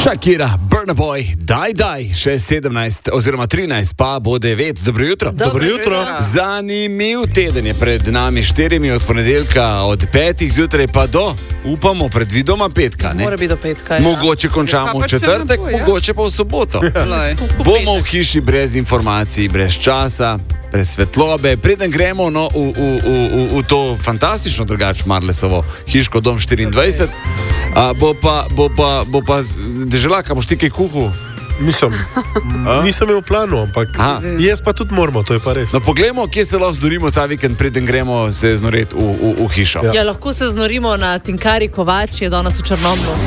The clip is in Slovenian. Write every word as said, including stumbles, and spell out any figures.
Shakira, Burna Boy, daj, daj, še sedemnajst oziroma trinajst, pa bo devet. Dobro jutro. Dobro jutro. Zanimiv teden je pred nami, štirimi od ponedeljka, od petih zjutraj pa do, upamo, predvidoma petka. Ne? Mora biti do petka. Ja. Mogoče končamo v četrtek, bo, ja. mogoče pa v soboto. Bomo v hiši brez informacij, brez časa, brez svetlobe. Preden gremo no, v, v, v, v, v to fantastično drugače Marlesovo hiško Dom štiriindvajset, a, bo pa, bo pa, bo pa deželaka, boš ti kaj kuhal? Mislim, nisem imel planu, ampak Aha. jaz pa tudi moramo, to je pa res. No, poglejmo, kje se lahko zdorimo ta vikend, preden gremo se znoreti v, v, v hišo. Ja, lahko se znorimo na Tinkari Kovač, je danes v Črnomlju.